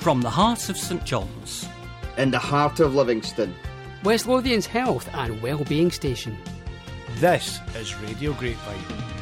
From the heart of St John's. In the heart of Livingston. West Lothian's health and wellbeing station. This is Radio Grapevine.